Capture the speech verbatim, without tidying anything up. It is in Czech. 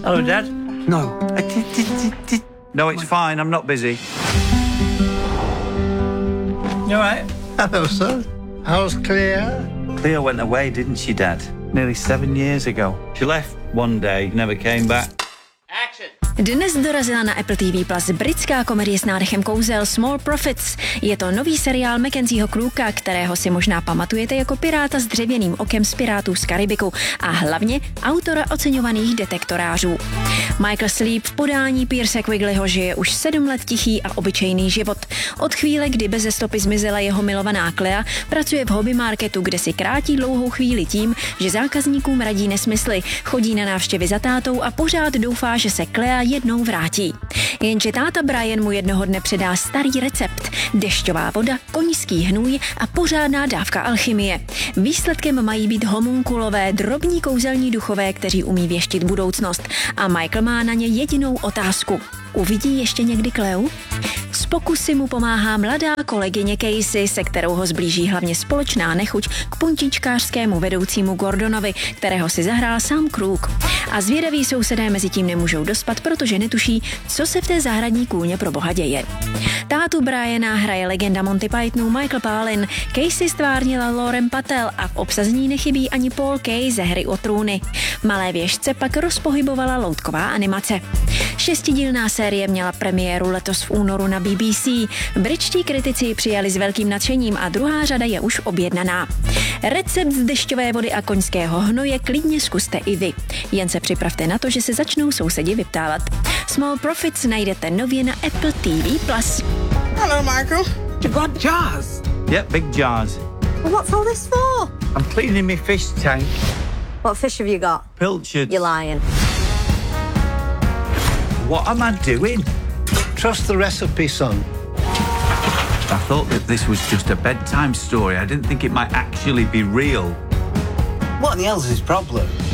Hello, Dad. No. No, it's fine. I'm not busy. You all right? Hello, son. How's Clea? Clea went away, didn't she, Dad? Nearly seven years ago. She left one day, never came back. Dnes dorazila na Apple T V Plus britská komedie s nádechem kouzel Small Profits. Je to nový seriál Mackenzieho Crooka, kterého si možná pamatujete jako piráta s dřevěným okem z Pirátů z Karibiku a hlavně autora oceňovaných detektorářů. Michael Sleep v podání Pierce Quigleyho žije už sedm let tichý a obyčejný život. Od chvíle, kdy beze stopy zmizela jeho milovaná Clea, pracuje v hobby marketu, kde si krátí dlouhou chvíli tím, že zákazníkům radí nesmysly, chodí na návštěvy za tátou a pořád doufá, že se Clea jednou vrátí. Jenže táta Brian mu jednoho dne předá starý recept. Dešťová voda, koňský hnůj a pořádná dávka alchymie. Výsledkem mají být homunkulové, drobní kouzelní duchové, kteří umí věštit budoucnost. A Michael má na ně jedinou otázku. Uvidí ještě někdy Cleu? S pokusy mu pomáhá mladá kolegyně Casey, se kterou ho zblíží hlavně společná nechuť k puntičkářskému vedoucímu Gordonovi, kterého si zahrál sám Crook. A zvědaví sousedé mezi tím nemůžou dospat, protože netuší, co se v té zahradní kůlně pro boha děje. Tátu Briana hraje legenda Monty Pythonu Michael Palin, Casey stvárnila Lauren Patel a v obsazení nechybí ani Paul Kay ze Hry o trůny. Malé věžce pak rozpohybovala loutková animace. Šestidílná série měla premiéru letos v únoru na B B C. Britští kritici ji přijali s velkým nadšením a druhá řada je už objednaná. Recept z dešťové vody a koňského hnoje klidně zkuste i vy. Jen se připravte na to, že se začnou sousedi vyptávat. Small Profits najdete nově na Apple T V Plus. Hello, Michael. You got jars? Yep, big jars. Well, what's all this for? I'm cleaning my fish tank. What fish have you got? Pilchards. You're lying. What am I doing? Trust the recipe, son. I thought that this was just a bedtime story. I didn't think it might actually be real. What the hell's his problem?